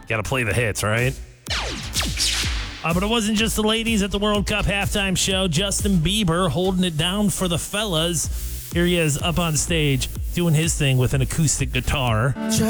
Got to play the hits, right? But it wasn't just the ladies at the World Cup halftime show. Justin Bieber holding it down for the fellas. Here he is up on stage doing his thing with an acoustic guitar.